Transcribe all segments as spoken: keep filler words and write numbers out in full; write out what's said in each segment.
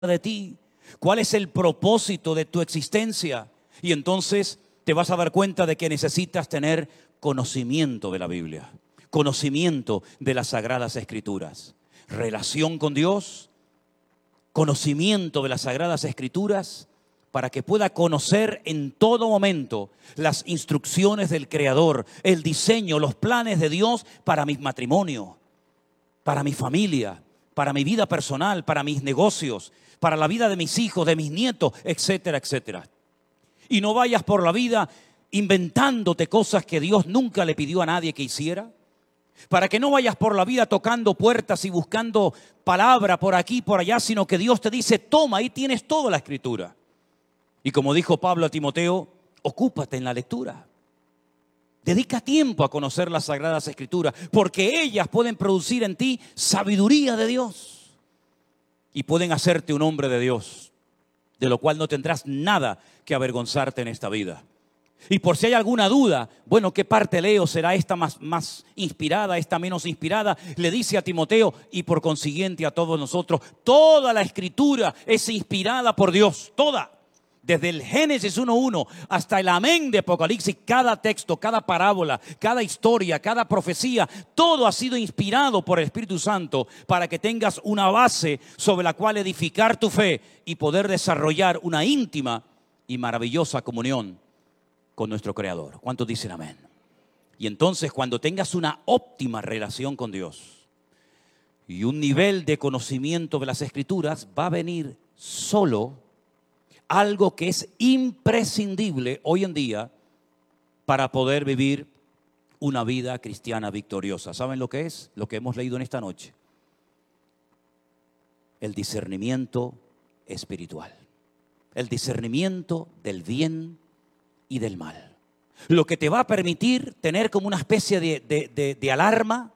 de ti? ¿Cuál es el propósito de tu existencia? Y entonces te vas a dar cuenta de que necesitas tener conocimiento de la Biblia, conocimiento de las Sagradas Escrituras, relación con Dios, conocimiento de las Sagradas Escrituras, para que pueda conocer en todo momento las instrucciones del Creador, el diseño, los planes de Dios para mi matrimonio, para mi familia, para mi vida personal, para mis negocios, para la vida de mis hijos, de mis nietos, etcétera, etcétera. Y no vayas por la vida inventándote cosas que Dios nunca le pidió a nadie que hiciera. Para que no vayas por la vida tocando puertas y buscando palabra por aquí y por allá, sino que Dios te dice, toma, ahí tienes toda la Escritura. Y como dijo Pablo a Timoteo, ocúpate en la lectura. Dedica tiempo a conocer las Sagradas Escrituras, porque ellas pueden producir en ti sabiduría de Dios y pueden hacerte un hombre de Dios, de lo cual no tendrás nada que avergonzarte en esta vida. Y por si hay alguna duda, bueno, ¿qué parte leo? ¿Será esta más, más inspirada, esta menos inspirada? Le dice a Timoteo y por consiguiente a todos nosotros, toda la Escritura es inspirada por Dios, toda. Desde el Génesis uno uno hasta el amén de Apocalipsis, cada texto, cada parábola, cada historia, cada profecía, todo ha sido inspirado por el Espíritu Santo para que tengas una base sobre la cual edificar tu fe y poder desarrollar una íntima y maravillosa comunión con nuestro Creador. ¿Cuántos dicen amén? Y entonces cuando tengas una óptima relación con Dios y un nivel de conocimiento de las Escrituras, va a venir solo algo que es imprescindible hoy en día para poder vivir una vida cristiana victoriosa. ¿Saben lo que es? Lo que hemos leído en esta noche. El discernimiento espiritual. El discernimiento del bien y del mal. Lo que te va a permitir tener como una especie de, de, de, de alarma,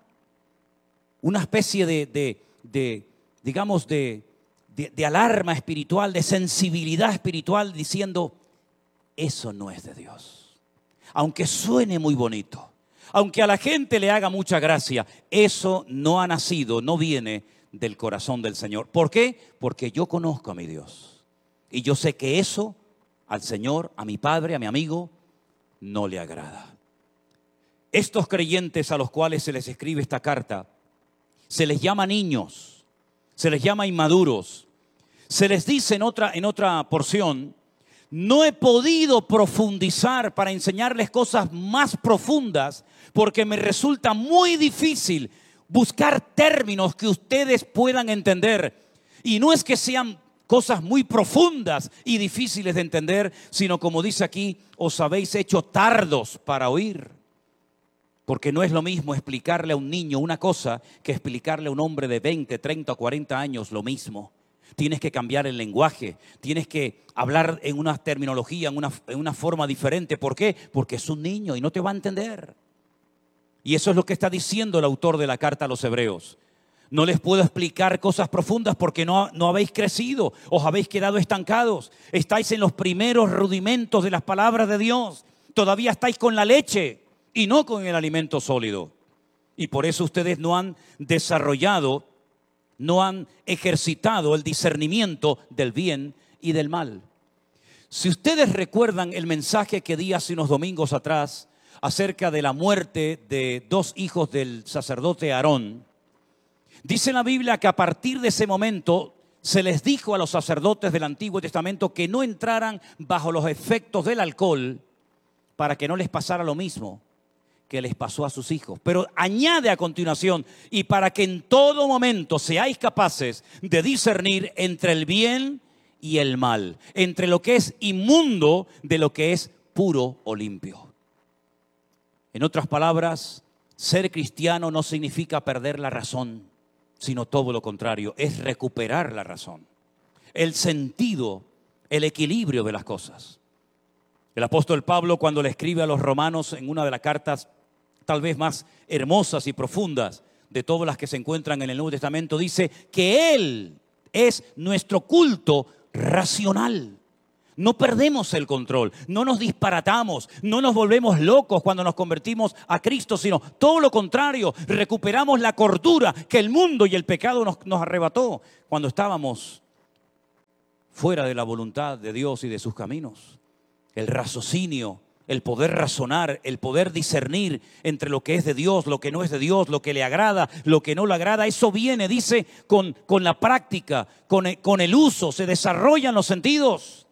una especie de, de, de digamos, de... De, de alarma espiritual, de sensibilidad espiritual, diciendo, eso no es de Dios. Aunque suene muy bonito, aunque a la gente le haga mucha gracia, eso no ha nacido, no viene del corazón del Señor. ¿Por qué? Porque yo conozco a mi Dios. Y yo sé que eso al Señor, a mi Padre, a mi amigo, no le agrada. Estos creyentes a los cuales se les escribe esta carta, se les llama niños, se les llama inmaduros. Se les dice en otra, en otra porción, no he podido profundizar para enseñarles cosas más profundas porque me resulta muy difícil buscar términos que ustedes puedan entender. Y no es que sean cosas muy profundas y difíciles de entender, sino como dice aquí, os habéis hecho tardos para oír. Porque no es lo mismo explicarle a un niño una cosa que explicarle a un hombre de veinte, treinta o cuarenta años lo mismo. Tienes que cambiar el lenguaje, tienes que hablar en una terminología, en una, en una forma diferente. ¿Por qué? Porque es un niño y no te va a entender. Y eso es lo que está diciendo el autor de la carta a los Hebreos. No les puedo explicar cosas profundas porque no, no habéis crecido, os habéis quedado estancados. Estáis en los primeros rudimentos de las palabras de Dios. Todavía estáis con la leche y no con el alimento sólido. Y por eso ustedes no han desarrollado, no han ejercitado el discernimiento del bien y del mal. Si ustedes recuerdan el mensaje que di hace unos domingos atrás acerca de la muerte de dos hijos del sacerdote Aarón, dice la Biblia que a partir de ese momento se les dijo a los sacerdotes del Antiguo Testamento que no entraran bajo los efectos del alcohol para que no les pasara lo mismo que les pasó a sus hijos. Pero añade a continuación, y para que en todo momento seáis capaces de discernir entre el bien y el mal, entre lo que es inmundo de lo que es puro o limpio. En otras palabras, ser cristiano no significa perder la razón, sino todo lo contrario, es recuperar la razón, el sentido, el equilibrio de las cosas. El apóstol Pablo, cuando le escribe a los romanos en una de las cartas tal vez más hermosas y profundas de todas las que se encuentran en el Nuevo Testamento, dice que Él es nuestro culto racional. No perdemos el control, no nos disparatamos, no nos volvemos locos cuando nos convertimos a Cristo, sino todo lo contrario, recuperamos la cordura que el mundo y el pecado nos, nos arrebató cuando estábamos fuera de la voluntad de Dios y de sus caminos. El raciocinio, el poder razonar, el poder discernir entre lo que es de Dios, lo que no es de Dios, lo que le agrada, lo que no le agrada, eso viene, dice, con, con la práctica, con el, con el uso, se desarrollan los sentidos.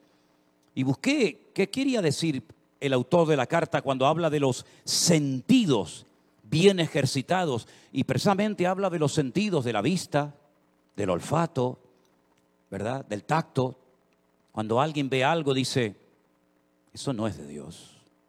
Y busqué, ¿qué quería decir el autor de la carta cuando habla de los sentidos bien ejercitados? Y precisamente habla de los sentidos de la vista, del olfato, ¿verdad? Del tacto. Cuando alguien ve algo, dice, eso no es de Dios.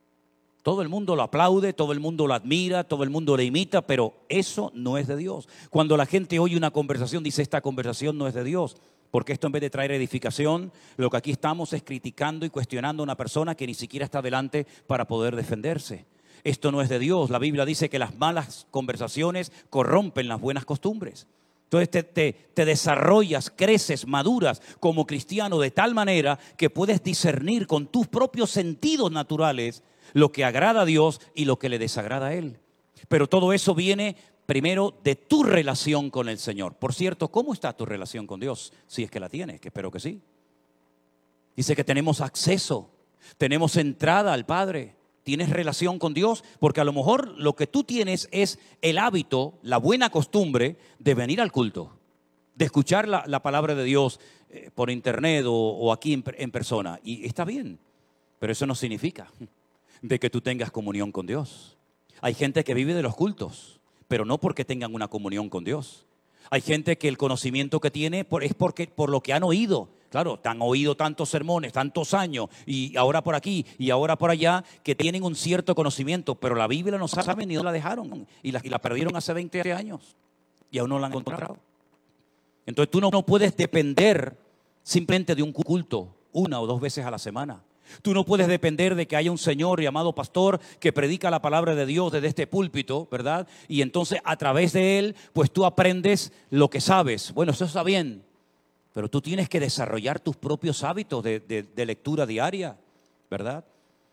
Todo el mundo lo aplaude, todo el mundo lo admira, todo el mundo le imita, pero eso no es de Dios. Cuando la gente oye una conversación, dice, esta conversación no es de Dios. Porque esto, en vez de traer edificación, lo que aquí estamos es criticando y cuestionando a una persona que ni siquiera está delante para poder defenderse. Esto no es de Dios. La Biblia dice que las malas conversaciones corrompen las buenas costumbres. Entonces te, te, te desarrollas, creces, maduras como cristiano de tal manera que puedes discernir con tus propios sentidos naturales lo que agrada a Dios y lo que le desagrada a Él. Pero todo eso viene primero de tu relación con el Señor. Por cierto, ¿cómo está tu relación con Dios? Si es que la tienes, que espero que sí. Dice que tenemos acceso, tenemos entrada al Padre. ¿Tienes relación con Dios? Porque a lo mejor lo que tú tienes es el hábito, la buena costumbre de venir al culto, de escuchar la, la palabra de Dios eh, por internet o, o aquí en, en persona. Y está bien, pero eso no significa de que tú tengas comunión con Dios. Hay gente que vive de los cultos, pero no porque tengan una comunión con Dios. Hay gente que el conocimiento que tiene es porque, por lo que han oído. Claro, han oído tantos sermones, tantos años, y ahora por aquí y ahora por allá, que tienen un cierto conocimiento, pero la Biblia no saben ni dónde la dejaron, y la, y la perdieron hace veinte años, y aún no la han encontrado. Entonces tú no, no puedes depender simplemente de un culto una o dos veces a la semana. Tú no puedes depender de que haya un señor llamado pastor que predica la palabra de Dios desde este púlpito, ¿verdad? Y entonces a través de él, pues tú aprendes lo que sabes. Bueno, eso está bien, pero tú tienes que desarrollar tus propios hábitos de, de, de lectura diaria, ¿verdad?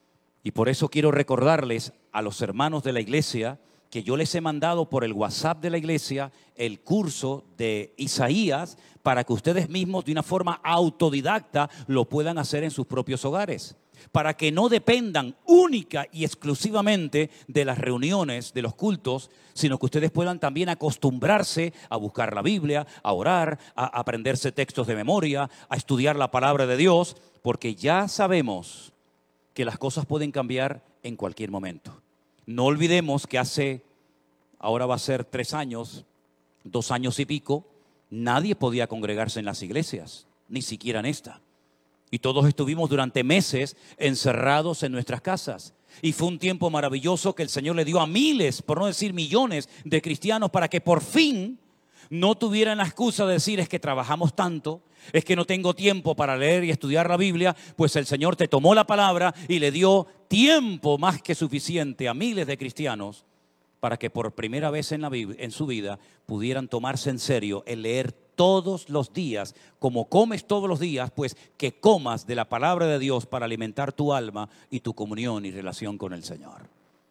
Y por eso quiero recordarles a los hermanos de la iglesia que yo les he mandado por el WhatsApp de la iglesia el curso de Isaías para que ustedes mismos de una forma autodidacta lo puedan hacer en sus propios hogares, para que no dependan única y exclusivamente de las reuniones, de los cultos, sino que ustedes puedan también acostumbrarse a buscar la Biblia, a orar, a aprenderse textos de memoria, a estudiar la palabra de Dios, porque ya sabemos que las cosas pueden cambiar en cualquier momento. No olvidemos que hace, ahora va a ser tres años, dos años y pico, nadie podía congregarse en las iglesias, ni siquiera en esta. Y todos estuvimos durante meses encerrados en nuestras casas. Y fue un tiempo maravilloso que el Señor le dio a miles, por no decir millones, de cristianos para que por fin no tuvieran la excusa de decir es que trabajamos tanto, es que no tengo tiempo para leer y estudiar la Biblia. Pues el Señor te tomó la palabra y le dio tiempo más que suficiente a miles de cristianos para que por primera vez en, la, en su vida pudieran tomarse en serio el leer todos los días, como comes todos los días, pues que comas de la palabra de Dios para alimentar tu alma y tu comunión y relación con el Señor.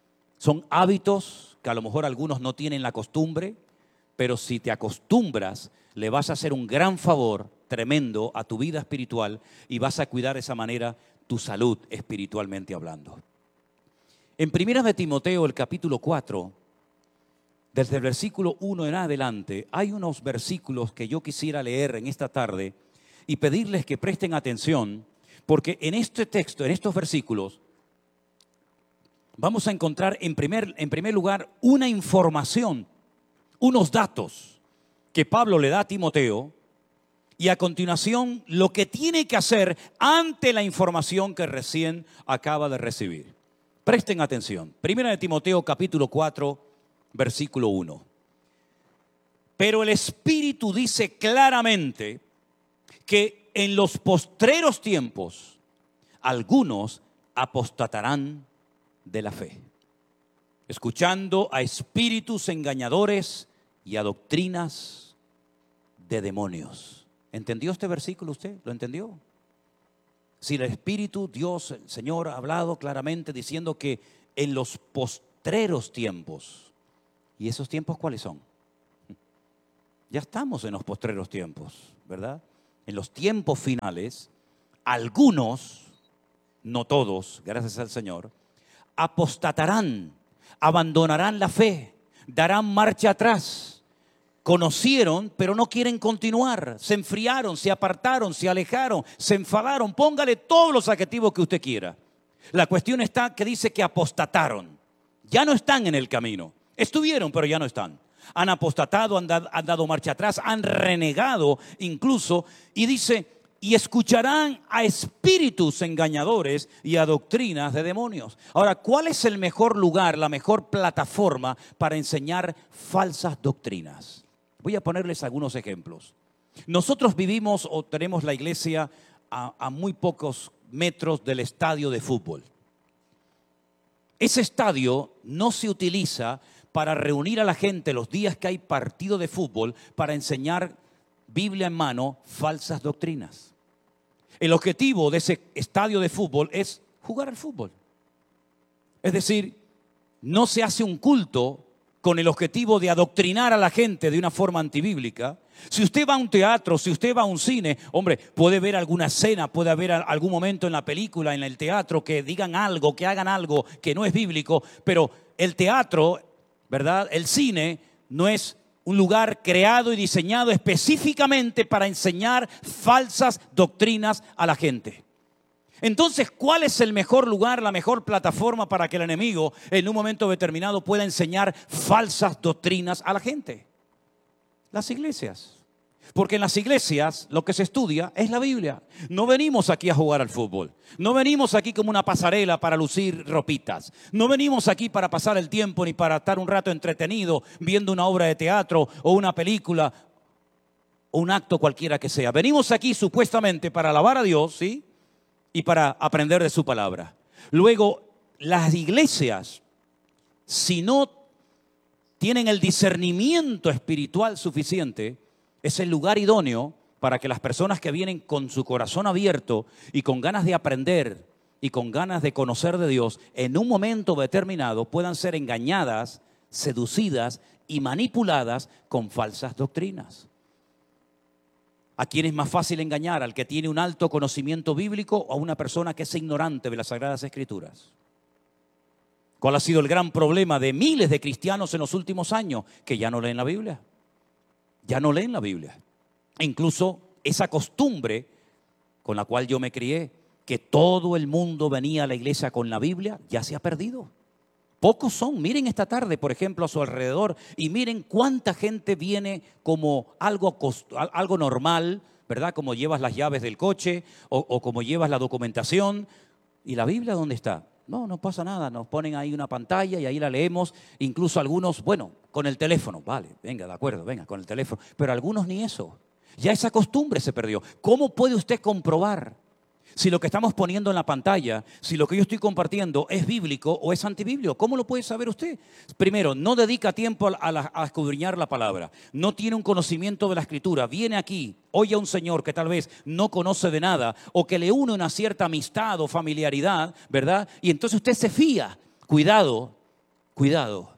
Son hábitos que a lo mejor algunos no tienen la costumbre, pero si te acostumbras, le vas a hacer un gran favor tremendo a tu vida espiritual y vas a cuidar de esa manera tu salud espiritualmente hablando. En Primera de Timoteo, el capítulo cuatro, desde el versículo uno en adelante, hay unos versículos que yo quisiera leer en esta tarde y pedirles que presten atención, porque en este texto, en estos versículos, vamos a encontrar en primer, en primer lugar una información, unos datos que Pablo le da a Timoteo, y a continuación lo que tiene que hacer ante la información que recién acaba de recibir. Presten atención. Primera de Timoteo capítulo cuatro, versículo uno. Pero el Espíritu dice claramente que en los postreros tiempos algunos apostatarán de la fe, escuchando a espíritus engañadores y a doctrinas de demonios. ¿Entendió este versículo usted? ¿Lo entendió? Si el Espíritu, Dios, el Señor ha hablado claramente diciendo que en los postreros tiempos, ¿y esos tiempos cuáles son? Ya estamos en los postreros tiempos, ¿verdad? en los tiempos finales, algunos, no todos, gracias al Señor, apostatarán, abandonarán la fe, darán marcha atrás. Conocieron, pero no quieren continuar. Se enfriaron, se apartaron, se alejaron, se enfadaron. Póngale todos los adjetivos que usted quiera. La cuestión está que dice que apostataron. Ya no están en el camino. Estuvieron, pero ya no están. Han apostatado, han dado, han dado marcha atrás, han renegado incluso. Y dice, y escucharán a espíritus engañadores y a doctrinas de demonios. Ahora, ¿cuál es el mejor lugar, la mejor plataforma para enseñar falsas doctrinas? Voy a ponerles algunos ejemplos. Nosotros vivimos o tenemos la iglesia a, a muy pocos metros del estadio de fútbol. Ese estadio no se utiliza para reunir a la gente los días que hay partido de fútbol para enseñar Biblia en mano falsas doctrinas. El objetivo de ese estadio de fútbol es jugar al fútbol. Es decir, no se hace un culto con el objetivo de adoctrinar a la gente de una forma antibíblica. Si usted va a un teatro, si usted va a un cine, hombre, puede ver alguna escena, puede haber algún momento en la película, en el teatro, que digan algo, que hagan algo que no es bíblico, pero el teatro, ¿verdad? El cine no es un lugar creado y diseñado específicamente para enseñar falsas doctrinas a la gente. Entonces, ¿cuál es el mejor lugar, la mejor plataforma para que el enemigo en un momento determinado pueda enseñar falsas doctrinas a la gente? Las iglesias. Porque en las iglesias lo que se estudia es la Biblia. No venimos aquí a jugar al fútbol. No venimos aquí como una pasarela para lucir ropitas. No venimos aquí para pasar el tiempo ni para estar un rato entretenido viendo una obra de teatro o una película o un acto cualquiera que sea. Venimos aquí supuestamente para alabar a Dios, ¿sí? Y para aprender de su palabra. Luego, las iglesias, si no tienen el discernimiento espiritual suficiente, es el lugar idóneo para que las personas que vienen con su corazón abierto y con ganas de aprender y con ganas de conocer de Dios, en un momento determinado puedan ser engañadas, seducidas y manipuladas con falsas doctrinas. ¿A quién es más fácil engañar? ¿Al que tiene un alto conocimiento bíblico o a una persona que es ignorante de las Sagradas Escrituras? ¿Cuál ha sido el gran problema de miles de cristianos en los últimos años? Que ya no leen la Biblia. Ya no leen la Biblia. E incluso esa costumbre con la cual yo me crié, que todo el mundo venía a la iglesia con la Biblia, ya se ha perdido. Pocos son. Miren esta tarde, por ejemplo, a su alrededor y miren cuánta gente viene como algo, algo normal, ¿verdad? Como llevas las llaves del coche o, o como llevas la documentación. ¿Y la Biblia dónde está? No, no pasa nada. Nos ponen ahí una pantalla y ahí la leemos. Incluso algunos, bueno, con el teléfono. Vale, venga, de acuerdo, venga, con el teléfono. Pero algunos ni eso. Ya esa costumbre se perdió. ¿Cómo puede usted comprobar si lo que estamos poniendo en la pantalla, si lo que yo estoy compartiendo es bíblico o es antibíblico? ¿Cómo lo puede saber usted? Primero, no dedica tiempo a, la, a escudriñar la palabra. No tiene un conocimiento de la Escritura. Viene aquí, oye a un señor que tal vez no conoce de nada o que le une una cierta amistad o familiaridad, ¿verdad? Y entonces usted se fía. Cuidado, cuidado.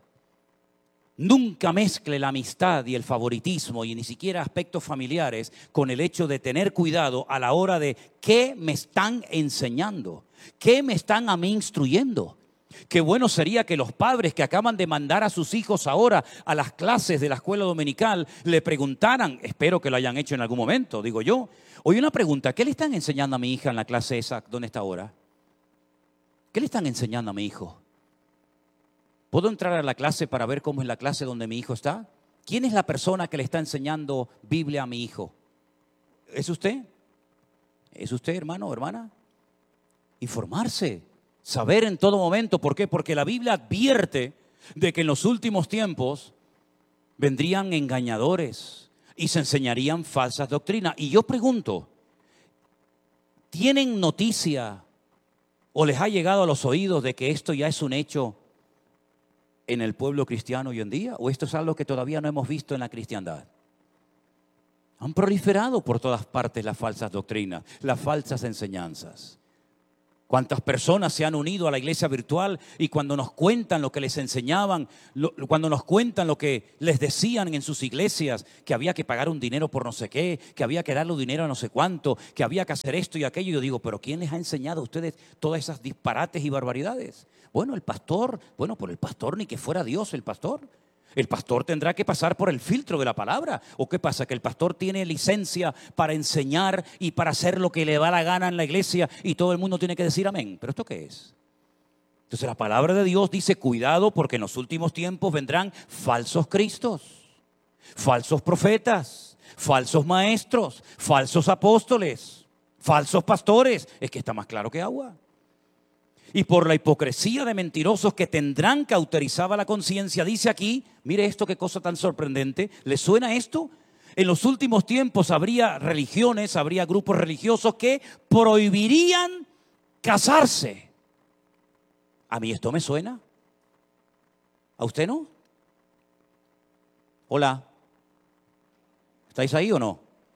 Nunca mezcle la amistad y el favoritismo y ni siquiera aspectos familiares con el hecho de tener cuidado a la hora de qué me están enseñando, qué me están a mí instruyendo. Qué bueno sería que los padres que acaban de mandar a sus hijos ahora a las clases de la escuela dominical le preguntaran, espero que lo hayan hecho en algún momento, digo yo. Oye, una pregunta, ¿qué le están enseñando a mi hija en la clase esa donde está ahora? ¿Qué le están enseñando a mi hijo? ¿Puedo entrar a la clase para ver cómo es la clase donde mi hijo está? ¿Quién es la persona que le está enseñando Biblia a mi hijo? ¿Es usted? ¿Es usted, hermano o hermana? Informarse, saber en todo momento. ¿Por qué? Porque la Biblia advierte de que en los últimos tiempos vendrían engañadores y se enseñarían falsas doctrinas. Y yo pregunto, ¿tienen noticia o les ha llegado a los oídos de que esto ya es un hecho en el pueblo cristiano hoy en día? ¿O esto es algo que todavía no hemos visto en la cristiandad? Han proliferado por todas partes las falsas doctrinas, las falsas enseñanzas. ¿Cuántas personas se han unido a la iglesia virtual y cuando nos cuentan lo que les enseñaban, lo, cuando nos cuentan lo que les decían en sus iglesias, que había que pagar un dinero por no sé qué, que había que darle dinero a no sé cuánto, que había que hacer esto y aquello? Yo digo, ¿pero quién les ha enseñado a ustedes todas esas disparates y barbaridades? Bueno, el pastor, bueno, por el pastor ni que fuera Dios el pastor. El pastor tendrá que pasar por el filtro de la palabra. ¿O qué pasa? ¿Que el pastor tiene licencia para enseñar y para hacer lo que le da la gana en la iglesia y todo el mundo tiene que decir amén? ¿Pero esto qué es? Entonces la palabra de Dios dice, cuidado porque en los últimos tiempos vendrán falsos cristos, falsos profetas, falsos maestros, falsos apóstoles, falsos pastores. Es que está más claro que agua. Y por la hipocresía de mentirosos que tendrán cauterizada la conciencia, dice aquí, mire esto, qué cosa tan sorprendente. ¿Le suena esto? En los últimos tiempos habría religiones, habría grupos religiosos que prohibirían casarse. ¿A mí esto me suena? ¿A usted no? Hola. ¿Estáis ahí o no?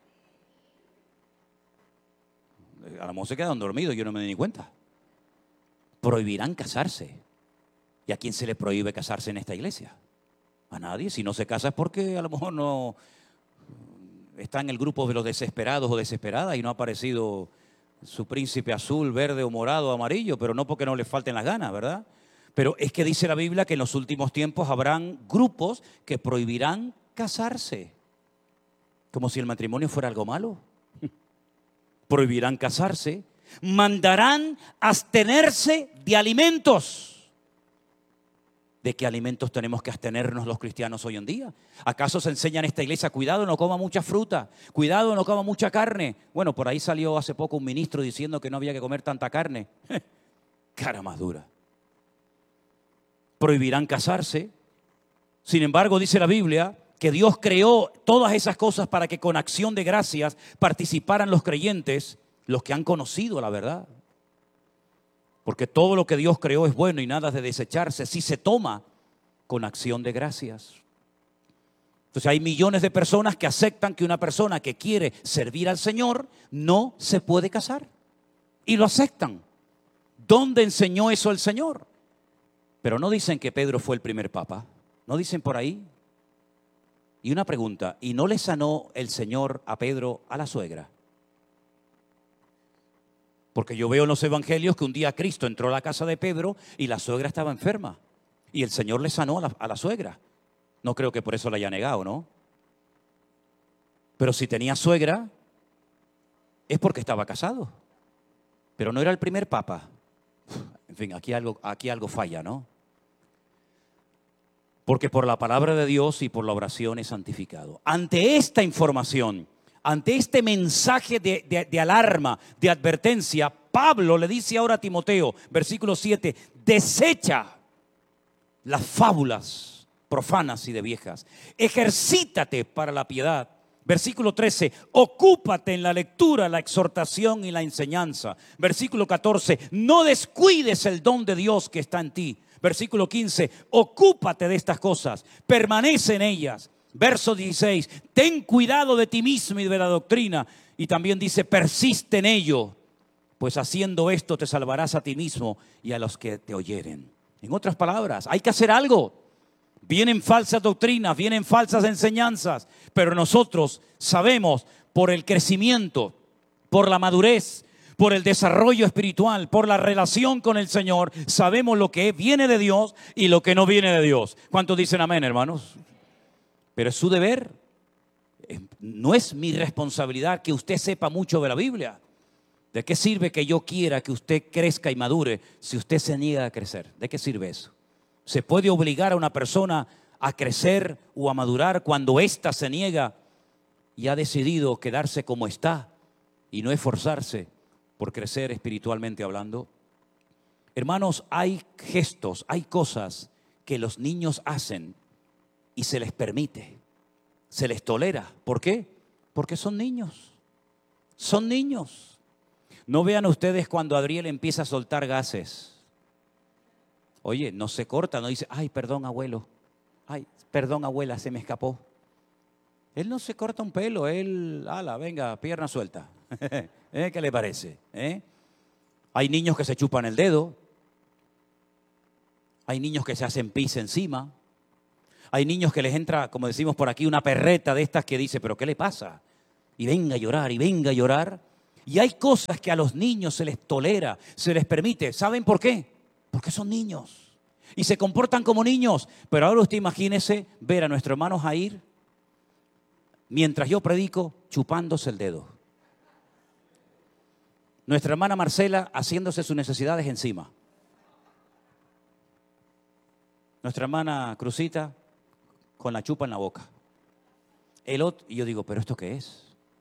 A lo mejor se quedan dormidos, yo no me di ni cuenta. Prohibirán casarse. ¿Y a quién se le prohíbe casarse en esta iglesia? A nadie. Si no se casa es porque a lo mejor no está en el grupo de los desesperados o desesperadas y no ha aparecido su príncipe azul, verde o morado o amarillo, pero no porque no le falten las ganas, ¿verdad? Pero es que dice la Biblia que en los últimos tiempos habrán grupos que prohibirán casarse. Como si el matrimonio fuera algo malo. Prohibirán casarse. Mandarán abstenerse de alimentos. ¿De qué alimentos tenemos que abstenernos los cristianos hoy en día? ¿Acaso se enseña en esta iglesia, cuidado, no coma mucha fruta, cuidado, no coma mucha carne? Bueno, por ahí salió hace poco un ministro diciendo que no había que comer tanta carne. Cara más dura. Prohibirán casarse. Sin embargo, dice la Biblia que Dios creó todas esas cosas para que con acción de gracias participaran los creyentes, los que han conocido la verdad. Porque todo lo que Dios creó es bueno y nada de desecharse si se toma con acción de gracias. Entonces hay millones de personas que aceptan que una persona que quiere servir al Señor no se puede casar. Y lo aceptan. ¿Dónde enseñó eso el Señor? Pero no dicen que Pedro fue el primer papa. ¿No dicen por ahí? Y una pregunta, ¿y no le sanó el Señor a Pedro a la suegra? Porque yo veo en los evangelios que un día Cristo entró a la casa de Pedro y la suegra estaba enferma. Y el Señor le sanó a la, a la suegra. No creo que por eso la haya negado, ¿no? Pero si tenía suegra, es porque estaba casado. Pero no era el primer papa. En fin, aquí algo, aquí algo falla, ¿no? Porque por la palabra de Dios y por la oración es santificado. Ante esta información, ante este mensaje de, de, de alarma, de advertencia, Pablo le dice ahora a Timoteo, versículo siete, desecha las fábulas profanas y de viejas. Ejercítate para la piedad. Versículo trece, ocúpate en la lectura, la exhortación y la enseñanza. Versículo catorce, no descuides el don de Dios que está en ti. Versículo quince, ocúpate de estas cosas, permanece en ellas. Verso dieciséis, ten cuidado de ti mismo y de la doctrina. Y también dice, persiste en ello, pues haciendo esto te salvarás a ti mismo y a los que te oyeren. En otras palabras, hay que hacer algo. Vienen falsas doctrinas, vienen falsas enseñanzas, pero nosotros sabemos por el crecimiento, por la madurez, por el desarrollo espiritual, por la relación con el Señor, sabemos lo que viene de Dios y lo que no viene de Dios. ¿Cuántos dicen amén, hermanos? Pero es su deber. No es mi responsabilidad que usted sepa mucho de la Biblia. ¿De qué sirve que yo quiera que usted crezca y madure si usted se niega a crecer? ¿De qué sirve eso? ¿Se puede obligar a una persona a crecer o a madurar cuando ésta se niega y ha decidido quedarse como está y no esforzarse por crecer espiritualmente hablando? Hermanos, hay gestos, hay cosas que los niños hacen y se les permite, se les tolera. ¿Por qué? Porque son niños, son niños. No vean ustedes cuando Adriel empieza a soltar gases. Oye, no se corta, no dice, ay, perdón, abuelo, ay, perdón, abuela, se me escapó. Él no se corta un pelo, él, ala, venga, pierna suelta. ¿Eh? ¿Qué le parece? ¿Eh? Hay niños que se chupan el dedo. Hay niños que se hacen pis encima. Hay niños que les entra, como decimos por aquí, una perreta de estas que dice, ¿pero qué le pasa? Y venga a llorar, y venga a llorar. Y hay cosas que a los niños se les tolera, se les permite. ¿Saben por qué? Porque son niños. Y se comportan como niños. Pero ahora usted imagínese ver a nuestro hermano Jair, mientras yo predico, chupándose el dedo. Nuestra hermana Marcela haciéndose sus necesidades encima. Nuestra hermana Cruzita con la chupa en la boca. El otro, y yo digo, ¿pero esto qué es?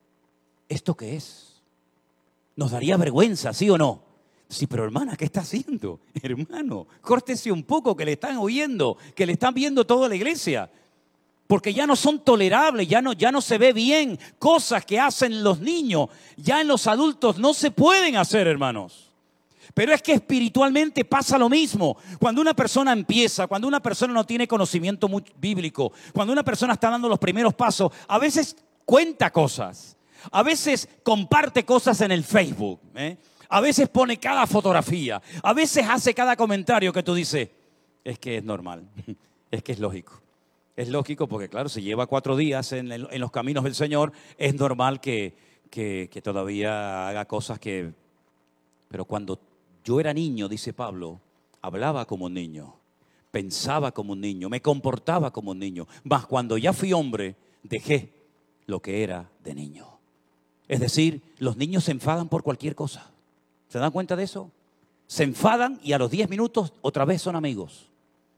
¿Esto qué es? ¿Nos daría vergüenza, sí o no? Sí, pero hermana, ¿qué está haciendo? Hermano, córtese un poco, que le están oyendo, que le están viendo toda la iglesia. Porque ya no son tolerables, ya no, ya no se ve bien. Cosas que hacen los niños, ya en los adultos no se pueden hacer, hermanos. Pero es que espiritualmente pasa lo mismo. Cuando una persona empieza, cuando una persona no tiene conocimiento bíblico, cuando una persona está dando los primeros pasos, a veces cuenta cosas, a veces comparte cosas en el Facebook, ¿eh? A veces pone cada fotografía, a veces hace cada comentario que tú dices, es que es normal, es que es lógico. Es lógico porque, claro, si lleva cuatro días en, en los caminos del Señor, es normal que, que, que todavía haga cosas que... Pero cuando yo era niño, dice Pablo, hablaba como un niño, pensaba como un niño, me comportaba como un niño. Mas cuando ya fui hombre, dejé lo que era de niño. Es decir, los niños se enfadan por cualquier cosa. ¿Se dan cuenta de eso? Se enfadan y a los diez minutos otra vez son amigos.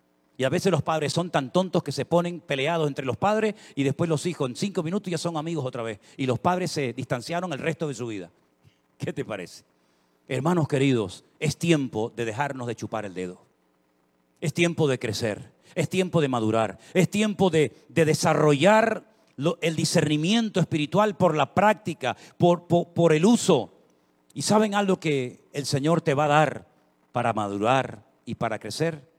Y a veces los padres son tan tontos que se ponen peleados entre los padres y después los hijos en cinco minutos ya son amigos otra vez. Y los padres se distanciaron el resto de su vida. ¿Qué te parece? Hermanos queridos, es tiempo de dejarnos de chupar el dedo. Es tiempo de crecer, es tiempo de madurar, es tiempo de, de desarrollar lo, el discernimiento espiritual por la práctica, por, por, por el uso. ¿Y saben algo que el Señor te va a dar para madurar y para crecer?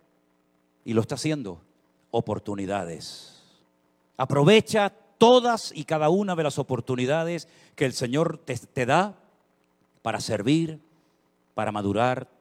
Y lo está haciendo, oportunidades. Aprovecha todas y cada una de las oportunidades que el Señor te, te da para servir, para madurar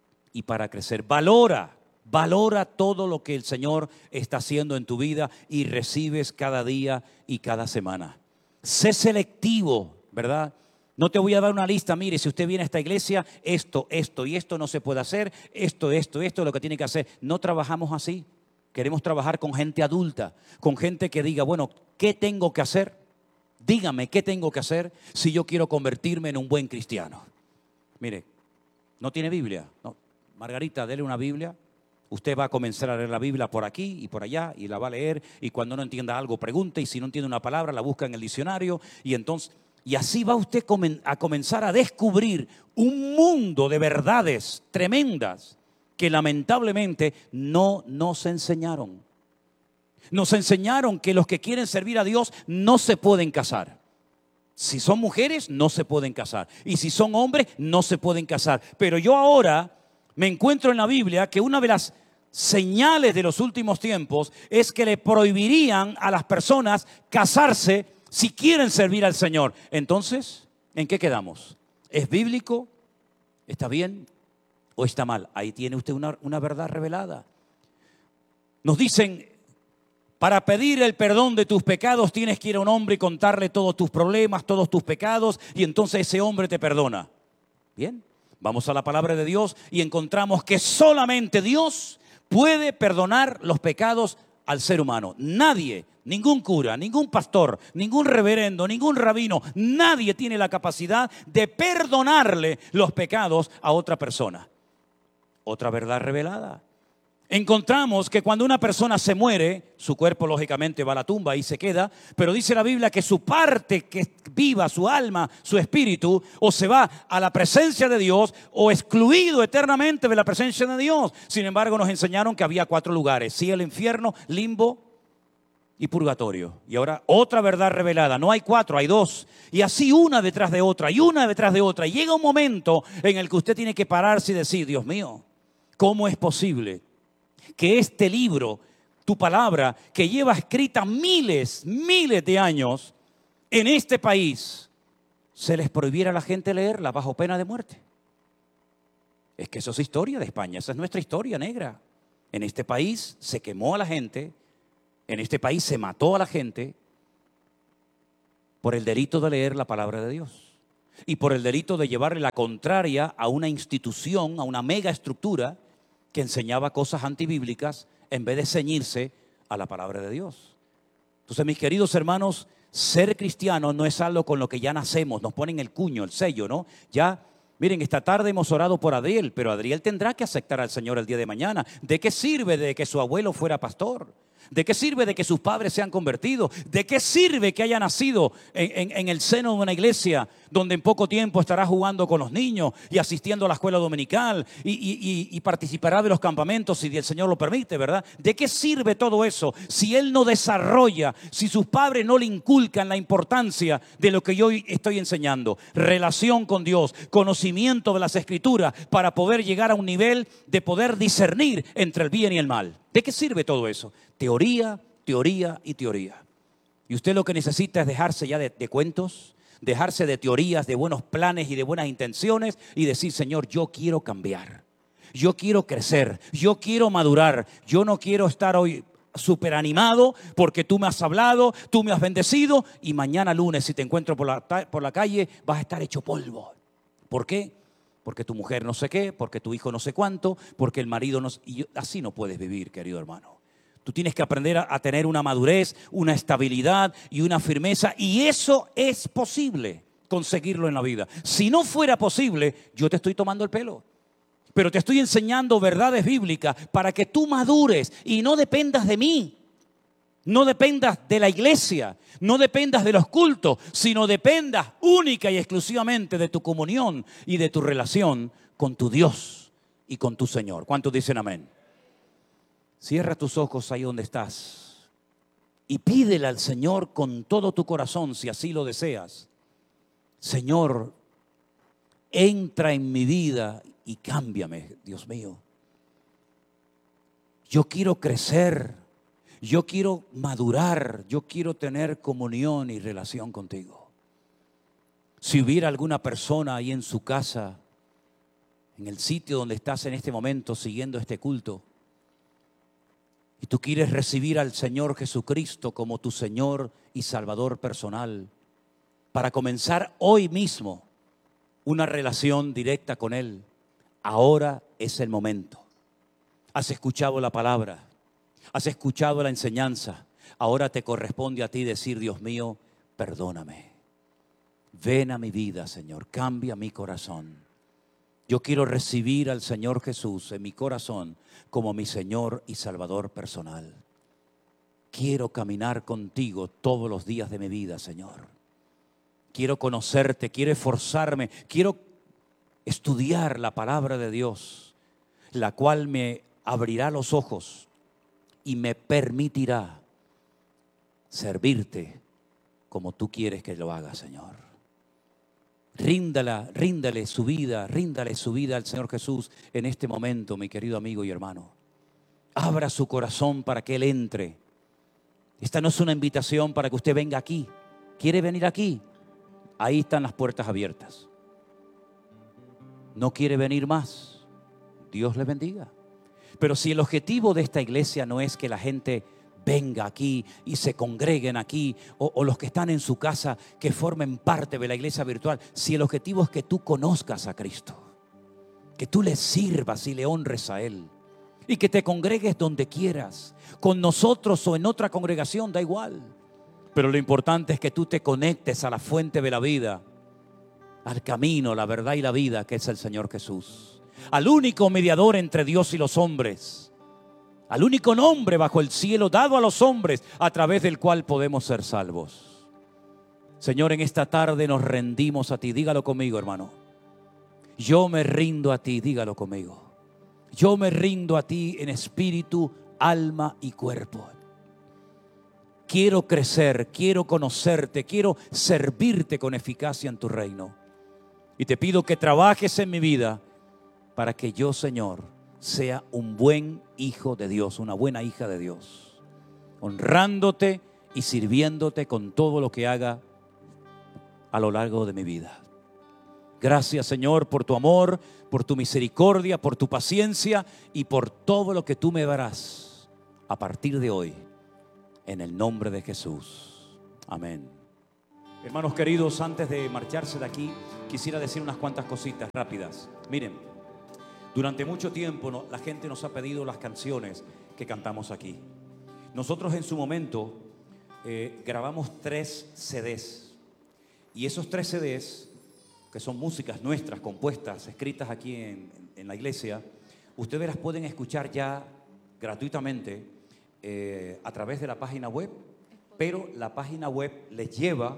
y para crecer. Valora, valora todo lo que el Señor está haciendo en tu vida y recibes cada día y cada semana. Sé selectivo, ¿verdad? No te voy a dar una lista, mire, si usted viene a esta iglesia, esto, esto y esto no se puede hacer, esto, esto, esto es lo que tiene que hacer. No trabajamos así. Queremos trabajar con gente adulta, con gente que diga, bueno, ¿qué tengo que hacer? Dígame, ¿qué tengo que hacer si yo quiero convertirme en un buen cristiano? Mire, ¿no tiene Biblia? No. Margarita, dele una Biblia. Usted va a comenzar a leer la Biblia por aquí y por allá y la va a leer. Y cuando no entienda algo, pregunte. Y si no entiende una palabra, la busca en el diccionario. Y entonces, y así va usted a comenzar a descubrir un mundo de verdades tremendas que lamentablemente no nos enseñaron. Nos enseñaron que los que quieren servir a Dios no se pueden casar. Si son mujeres, no se pueden casar. Y si son hombres, no se pueden casar. Pero yo ahora me encuentro en la Biblia que una de las señales de los últimos tiempos es que le prohibirían a las personas casarse si quieren servir al Señor. Entonces, ¿en qué quedamos? ¿Es bíblico? ¿Está bien? ¿O está mal? Ahí tiene usted una, una verdad revelada. Nos dicen... Para pedir el perdón de tus pecados tienes que ir a un hombre y contarle todos tus problemas, todos tus pecados, y entonces ese hombre te perdona. Bien, vamos a la palabra de Dios y encontramos que solamente Dios puede perdonar los pecados al ser humano. Nadie, ningún cura, ningún pastor, ningún reverendo, ningún rabino, nadie tiene la capacidad de perdonarle los pecados a otra persona. Otra verdad revelada. Encontramos que cuando una persona se muere, su cuerpo lógicamente va a la tumba y se queda, pero dice la Biblia que su parte que viva, su alma, su espíritu, o se va a la presencia de Dios o excluido eternamente de la presencia de Dios. Sin embargo, nos enseñaron que había cuatro lugares: cielo, infierno, limbo y purgatorio. Y ahora otra verdad revelada: no hay cuatro, hay dos. Y así una detrás de otra y una detrás de otra. Y llega un momento en el que usted tiene que pararse y decir: Dios mío, ¿cómo es posible que este libro, tu palabra, que lleva escrita miles, miles de años en este país, se les prohibiera a la gente leerla bajo pena de muerte? Es que eso es historia de España, esa es nuestra historia negra. En este país se quemó a la gente, en este país se mató a la gente por el delito de leer la palabra de Dios y por el delito de llevarle la contraria a una institución, a una mega estructura que enseñaba cosas antibíblicas en vez de ceñirse a la palabra de Dios. Entonces, mis queridos hermanos, ser cristiano no es algo con lo que ya nacemos, nos ponen el cuño, el sello, ¿no? Ya, miren, esta tarde hemos orado por Adriel, pero Adriel tendrá que aceptar al Señor el día de mañana. ¿De qué sirve de que su abuelo fuera pastor? ¿De qué sirve de que sus padres se han convertido? ¿De qué sirve que haya nacido en, en, en el seno de una iglesia donde en poco tiempo estará jugando con los niños y asistiendo a la escuela dominical y, y, y, y participará de los campamentos si el Señor lo permite, ¿verdad? ¿De qué sirve todo eso si él no desarrolla, si sus padres no le inculcan la importancia de lo que yo estoy enseñando? Relación con Dios, conocimiento de las Escrituras para poder llegar a un nivel de poder discernir entre el bien y el mal. ¿De qué sirve todo eso? Teoría, teoría y teoría. Y usted lo que necesita es dejarse ya de, de cuentos, dejarse de teorías, de buenos planes y de buenas intenciones y decir, Señor, yo quiero cambiar, yo quiero crecer, yo quiero madurar, yo no quiero estar hoy súper animado porque tú me has hablado, tú me has bendecido y mañana lunes si te encuentro por la, por la calle vas a estar hecho polvo. ¿Por qué? Porque tu mujer no sé qué, porque tu hijo no sé cuánto, porque el marido no sé... Y así no puedes vivir, querido hermano. Tú tienes que aprender a, a tener una madurez, una estabilidad y una firmeza. Y eso es posible conseguirlo en la vida. Si no fuera posible, yo te estoy tomando el pelo. Pero te estoy enseñando verdades bíblicas para que tú madures y no dependas de mí. No dependas de la iglesia, no dependas de los cultos, sino dependas única y exclusivamente de tu comunión y de tu relación con tu Dios y con tu Señor. ¿Cuántos dicen amén? Cierra tus ojos ahí donde estás y pídele al Señor con todo tu corazón, si así lo deseas. Señor, entra en mi vida y cámbiame, Dios mío. Yo quiero crecer. Yo quiero madurar, yo quiero tener comunión y relación contigo. Si hubiera alguna persona ahí en su casa, en el sitio donde estás en este momento siguiendo este culto, y tú quieres recibir al Señor Jesucristo como tu Señor y Salvador personal, para comenzar hoy mismo una relación directa con Él, ahora es el momento. Has escuchado la palabra. Has escuchado la enseñanza. Ahora te corresponde a ti decir, Dios mío, perdóname. Ven a mi vida, Señor. Cambia mi corazón. Yo quiero recibir al Señor Jesús en mi corazón como mi Señor y Salvador personal. Quiero caminar contigo todos los días de mi vida, Señor. Quiero conocerte, quiero esforzarme, quiero estudiar la palabra de Dios, la cual me abrirá los ojos y me permitirá servirte como tú quieres que lo haga, Señor. Ríndala, ríndale su vida, ríndale su vida al Señor Jesús en este momento, mi querido amigo y hermano. Abra su corazón para que Él entre. Esta no es una invitación para que usted venga aquí. ¿Quiere venir aquí? Ahí están las puertas abiertas. ¿No quiere venir más? Dios le bendiga. Pero si el objetivo de esta iglesia no es que la gente venga aquí y se congreguen aquí, o, o los que están en su casa que formen parte de la iglesia virtual, si el objetivo es que tú conozcas a Cristo, que tú le sirvas y le honres a Él, y que te congregues donde quieras, con nosotros o en otra congregación, da igual. Pero lo importante es que tú te conectes a la fuente de la vida, al camino, la verdad y la vida, que es el Señor Jesús. Al único mediador entre Dios y los hombres, al único nombre bajo el cielo dado a los hombres a través del cual podemos ser salvos. Señor, en esta tarde nos rendimos a ti. Dígalo conmigo, hermano. Yo me rindo a ti, dígalo conmigo. Yo me rindo a ti en espíritu, alma y cuerpo. Quiero crecer, quiero conocerte, quiero servirte con eficacia en tu reino. Y te pido que trabajes en mi vida para que yo, Señor, sea un buen hijo de Dios, una buena hija de Dios, honrándote y sirviéndote con todo lo que haga a lo largo de mi vida. Gracias, Señor, por tu amor, por tu misericordia, por tu paciencia y por todo lo que tú me darás a partir de hoy, en el nombre de Jesús. Amén. Hermanos queridos, antes de marcharse de aquí, quisiera decir unas cuantas cositas rápidas. Miren, durante mucho tiempo no, la gente nos ha pedido las canciones que cantamos aquí. Nosotros en su momento eh, grabamos tres C Ds. Y esos tres C Ds, que son músicas nuestras, compuestas, escritas aquí en, en la iglesia, ustedes las pueden escuchar ya gratuitamente eh, a través de la página web, pero la página web les lleva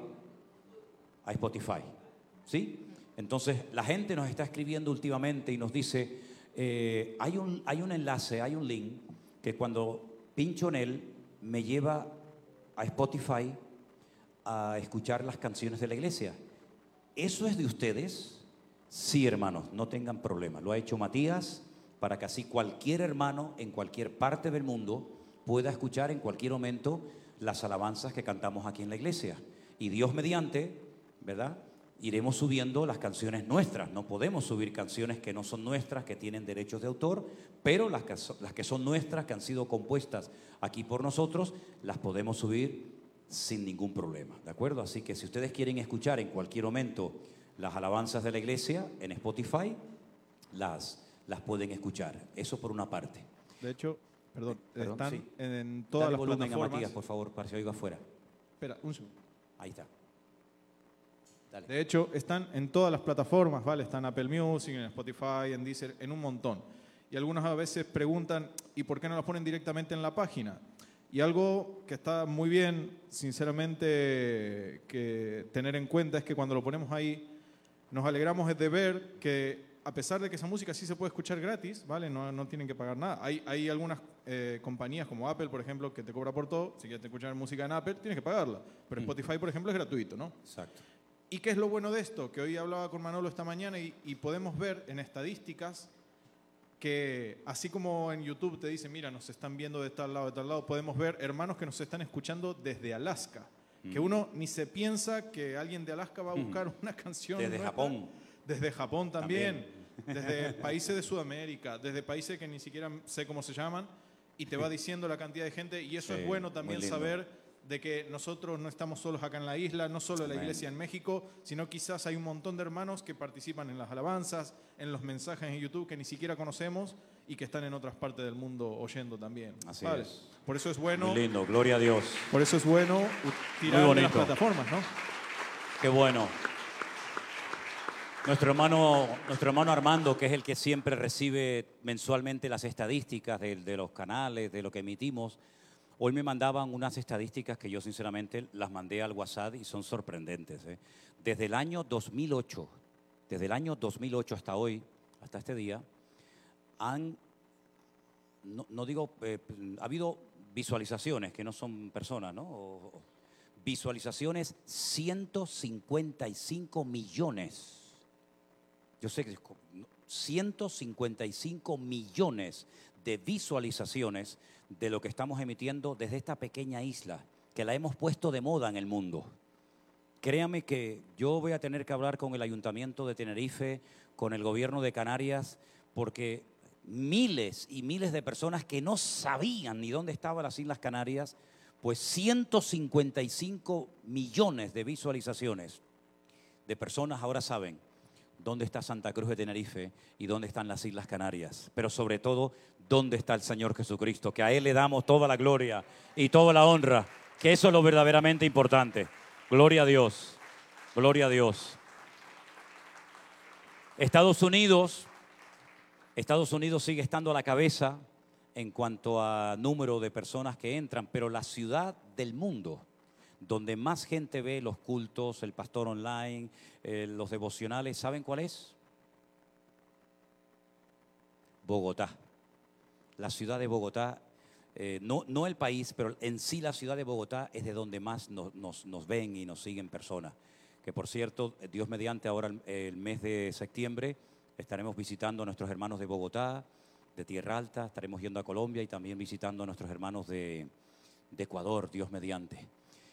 a Spotify, ¿sí? Entonces la gente nos está escribiendo últimamente y nos dice, eh, hay, un, hay un enlace, hay un link que cuando pincho en él me lleva a Spotify a escuchar las canciones de la iglesia. ¿Eso es de ustedes? Sí, hermanos, no tengan problema. Lo ha hecho Matías para que así cualquier hermano en cualquier parte del mundo pueda escuchar en cualquier momento las alabanzas que cantamos aquí en la iglesia. Y Dios mediante, ¿verdad?, iremos subiendo las canciones nuestras. No podemos subir canciones que no son nuestras, que tienen derechos de autor, pero las que, las que son nuestras, que han sido compuestas aquí por nosotros, las podemos subir sin ningún problema, ¿de acuerdo? Así que si ustedes quieren escuchar en cualquier momento las alabanzas de la iglesia en Spotify, las, las pueden escuchar. Eso por una parte. De hecho, perdón, perdón están sí. en todas Dale las volumen plataformas. a Matías, por favor, para que se oiga afuera. Espera, un segundo. Ahí está. Dale. De hecho, están en todas las plataformas, ¿vale? Están en Apple Music, en Spotify, en Deezer, en un montón. Y algunos a veces preguntan, ¿y por qué no las ponen directamente en la página? Y algo que está muy bien, sinceramente, que tener en cuenta es que cuando lo ponemos ahí, nos alegramos de ver que a pesar de que esa música sí se puede escuchar gratis, ¿vale? No, no tienen que pagar nada. Hay, hay algunas eh, compañías como Apple, por ejemplo, que te cobra por todo. Si quieres escuchar música en Apple, tienes que pagarla. Pero Spotify, por ejemplo, es gratuito, ¿no? Exacto. ¿Y qué es lo bueno de esto? Que hoy hablaba con Manolo esta mañana y, y podemos ver en estadísticas que así como en YouTube te dicen, mira, nos están viendo de tal lado, de tal lado, podemos ver hermanos que nos están escuchando desde Alaska. Mm. Que uno ni se piensa que alguien de Alaska va a buscar mm. una canción. Desde nuestra. Japón. Desde Japón también. también. Desde países de Sudamérica, desde países que ni siquiera sé cómo se llaman, y te va diciendo la cantidad de gente. Y eso sí, es bueno también saber de que nosotros no estamos solos acá en la isla, no solo la iglesia en México, sino quizás hay un montón de hermanos que participan en las alabanzas, en los mensajes en YouTube que ni siquiera conocemos y que están en otras partes del mundo oyendo también. Así ¿Vale? es. Por eso es bueno. Muy lindo, gloria a Dios. Por eso es bueno tirar de las plataformas, ¿no? Qué bueno. Nuestro hermano, nuestro hermano Armando, que es el que siempre recibe mensualmente las estadísticas de, de los canales, de lo que emitimos, hoy me mandaban unas estadísticas que yo sinceramente las mandé al WhatsApp y son sorprendentes. ¿eh? Desde el año dos mil ocho, desde el año dos mil ocho hasta hoy, hasta este día, han, no, no digo, eh, ha habido visualizaciones que no son personas, ¿no? O, o, visualizaciones ciento cincuenta y cinco millones. Yo sé que ciento cincuenta y cinco millones de visualizaciones de lo que estamos emitiendo desde esta pequeña isla, que la hemos puesto de moda en el mundo. Créame que yo voy a tener que hablar con el Ayuntamiento de Tenerife, con el Gobierno de Canarias, porque miles y miles de personas que no sabían ni dónde estaban las Islas Canarias, pues ciento cincuenta y cinco millones de visualizaciones de personas ahora saben dónde está Santa Cruz de Tenerife y dónde están las Islas Canarias, pero sobre todo, dónde está el Señor Jesucristo, que a Él le damos toda la gloria y toda la honra, que eso es lo verdaderamente importante. Gloria a Dios, gloria a Dios. Estados Unidos, Estados Unidos sigue estando a la cabeza en cuanto a número de personas que entran, pero la ciudad del mundo donde más gente ve los cultos, el pastor online, eh, los devocionales, ¿saben cuál es? Bogotá. La ciudad de Bogotá, eh, no, no el país, pero en sí la ciudad de Bogotá es de donde más nos, nos, nos ven y nos siguen personas. Que por cierto, Dios mediante, ahora el, el mes de septiembre estaremos visitando a nuestros hermanos de Bogotá, de Tierra Alta, estaremos yendo a Colombia y también visitando a nuestros hermanos de, de Ecuador, Dios mediante.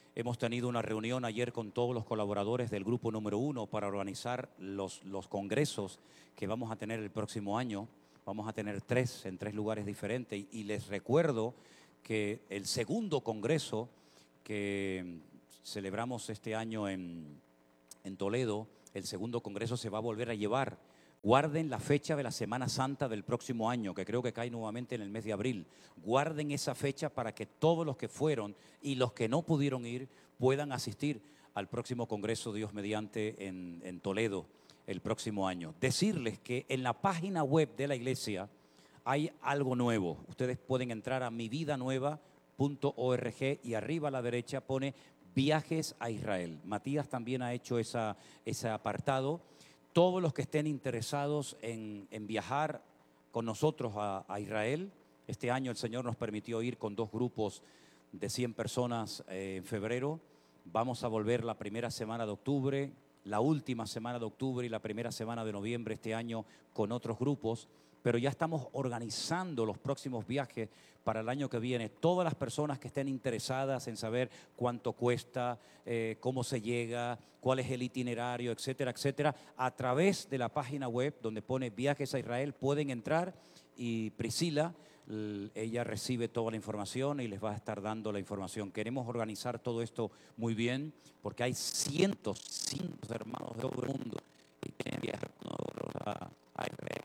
Hemos tenido una reunión ayer con todos los colaboradores del grupo número uno para organizar los, los congresos que vamos a tener el próximo año. Vamos a tener tres en tres lugares diferentes. Y, y les recuerdo que el segundo congreso que celebramos este año en, en Toledo, el segundo congreso se va a volver a llevar. Guarden la fecha de la Semana Santa del próximo año, que creo que cae nuevamente en el mes de abril. Guarden esa fecha para que todos los que fueron y los que no pudieron ir puedan asistir al próximo congreso, Dios mediante, en, en Toledo el próximo año. Decirles que en la página web de la iglesia hay algo nuevo. Ustedes pueden entrar a mi vida nueva punto org y arriba a la derecha pone Viajes a Israel. Matías también ha hecho esa, ese apartado. Todos los que estén interesados en, en viajar con nosotros a, a Israel, este año el Señor nos permitió ir con dos grupos de cien personas eh, en febrero. Vamos a volver la primera semana de octubre, la última semana de octubre y la primera semana de noviembre este año con otros grupos. Pero ya estamos organizando los próximos viajes para el año que viene. Todas las personas que estén interesadas en saber cuánto cuesta, eh, cómo se llega, cuál es el itinerario, etcétera, etcétera, a través de la página web donde pone Viajes a Israel pueden entrar y Priscila, ella recibe toda la información y les va a estar dando la información. Queremos organizar todo esto muy bien porque hay cientos, cientos de hermanos de todo el mundo que quieren viajar con nosotros a a Israel.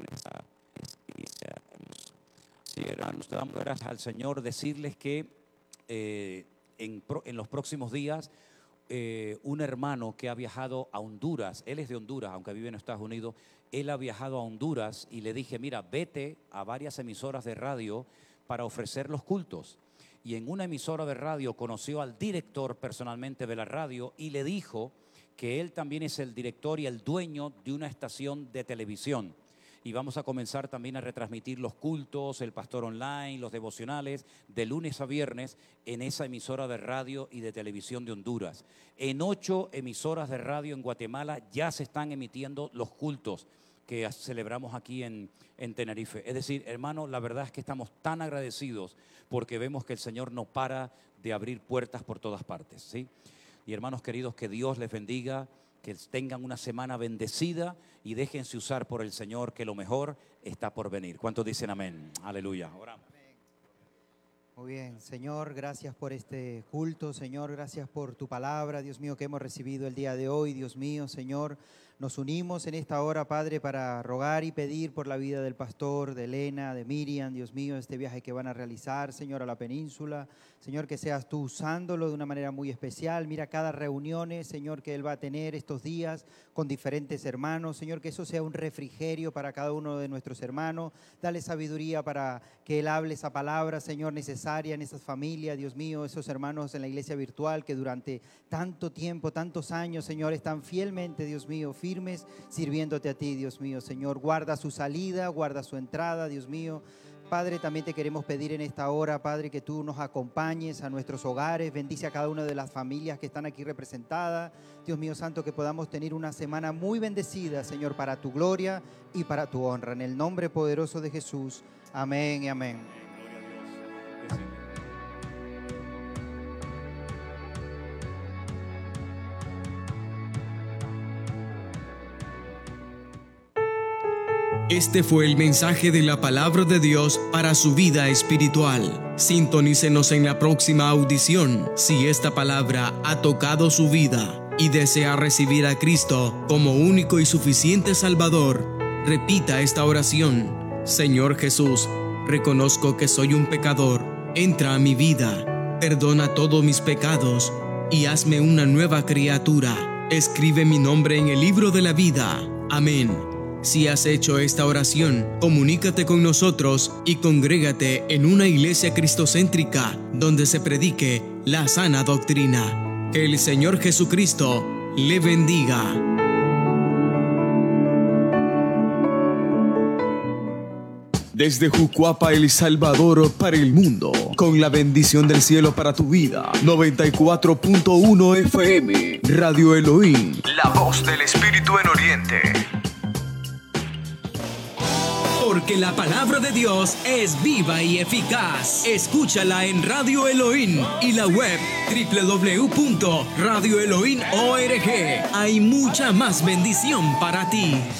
Sí, hermanos, te damos gracias al Señor. Decirles que eh, en, pro, en los próximos días eh, un hermano que ha viajado a Honduras, él es de Honduras, aunque vive en Estados Unidos, él ha viajado a Honduras y le dije, mira, vete a varias emisoras de radio para ofrecer los cultos. Y en una emisora de radio conoció al director personalmente de la radio y le dijo que él también es el director y el dueño de una estación de televisión. Y vamos a comenzar también a retransmitir los cultos, el pastor online, los devocionales, de lunes a viernes en esa emisora de radio y de televisión de Honduras. En ocho emisoras de radio en Guatemala ya se están emitiendo los cultos que celebramos aquí en, en Tenerife. Es decir, hermano, la verdad es que estamos tan agradecidos porque vemos que el Señor no para de abrir puertas por todas partes, ¿sí? Y hermanos queridos, que Dios les bendiga, que tengan una semana bendecida y déjense usar por el Señor, que lo mejor está por venir. ¿Cuántos dicen amén? Aleluya. Oramos. Muy bien, Señor, gracias por este culto, Señor, gracias por tu palabra, Dios mío, que hemos recibido el día de hoy, Dios mío, Señor. Nos unimos en esta hora, Padre, para rogar y pedir por la vida del pastor, de Elena, de Miriam, Dios mío, este viaje que van a realizar, Señor, a la península. Señor, que seas tú usándolo de una manera muy especial. Mira cada reunión, Señor, que él va a tener estos días con diferentes hermanos. Señor, que eso sea un refrigerio para cada uno de nuestros hermanos. Dale sabiduría para que él hable esa palabra, Señor, necesaria en esas familias, Dios mío, esos hermanos en la iglesia virtual que durante tanto tiempo, tantos años, Señor, están fielmente, Dios mío, firmes, sirviéndote a ti, Dios mío, Señor. Guarda su salida, guarda su entrada, Dios mío. Padre, también te queremos pedir en esta hora, Padre, que tú nos acompañes a nuestros hogares, bendice a cada una de las familias que están aquí representadas. Dios mío santo, que podamos tener una semana muy bendecida, Señor, para tu gloria y para tu honra. En el nombre poderoso de Jesús. Amén y amén. Este fue el mensaje de la palabra de Dios para su vida espiritual. Sintonícenos en la próxima audición si esta palabra ha tocado su vida y desea recibir a Cristo como único y suficiente Salvador. Repita esta oración: Señor Jesús, reconozco que soy un pecador. Entra a mi vida, perdona todos mis pecados y hazme una nueva criatura. Escribe mi nombre en el libro de la vida. Amén. Si has hecho esta oración, comunícate con nosotros y congrégate en una iglesia cristocéntrica donde se predique la sana doctrina. Que el Señor Jesucristo le bendiga. Desde Jucuapa, El Salvador, para el mundo, con la bendición del cielo para tu vida. noventa y cuatro punto uno F M, Radio Elohim, la voz del Espíritu en Oriente. Porque la palabra de Dios es viva y eficaz. Escúchala en Radio Elohim y la web doble u doble u doble u punto radio elohim punto org. Hay mucha más bendición para ti.